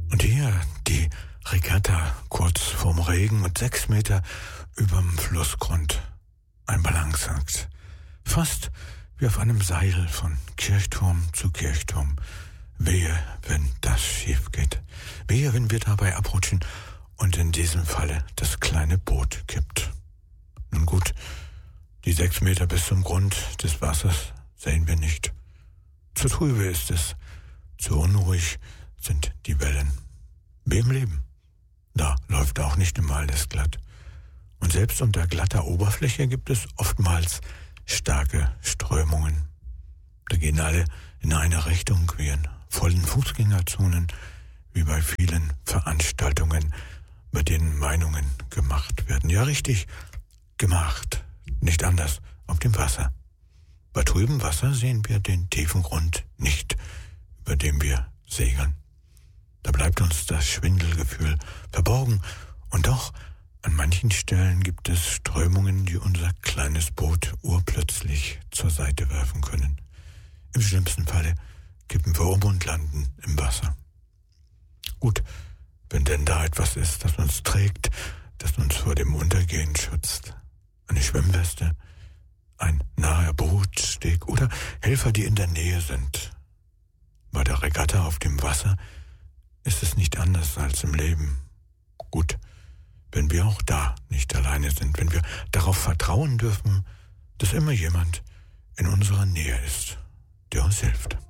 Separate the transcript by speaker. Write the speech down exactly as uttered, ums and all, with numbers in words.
Speaker 1: Und hier die Regatta kurz vorm Regen und sechs Meter überm Flussgrund. Ein Balanceakt. Fast wie auf einem Seil von Kirchturm zu Kirchturm. Wehe, wenn das schief geht. Wehe, wenn wir dabei abrutschen und in diesem Falle das kleine Boot kippt. Nun gut, die sechs Meter bis zum Grund des Wassers sehen wir nicht. Zu trübe ist es, zu unruhig sind die Wellen. Wie im Leben. Da läuft auch nicht immer alles glatt. Und selbst unter glatter Oberfläche gibt es oftmals starke Strömungen. Da gehen alle in eine Richtung wie in vollen Fußgängerzonen, wie bei vielen Veranstaltungen, bei denen Meinungen gemacht werden. Ja, richtig, gemacht. Nicht anders auf dem Wasser. Bei trübem Wasser sehen wir den tiefen Grund nicht, über dem wir segeln. Da bleibt uns das Schwindelgefühl verborgen. Und doch, an manchen Stellen gibt es Strömungen, die unser kleines Boot urplötzlich zur Seite werfen können. Im schlimmsten Falle kippen wir um und landen im Wasser. Gut, wenn denn da etwas ist, das uns trägt, das uns vor dem Untergehen schützt. Eine Schwimmweste, ein naher Bootsteg oder Helfer, die in der Nähe sind. Bei der Regatta auf dem Wasser ist es nicht anders als im Leben. Gut, wenn wir auch da nicht alleine sind, wenn wir darauf vertrauen dürfen, dass immer jemand in unserer Nähe ist, der uns hilft.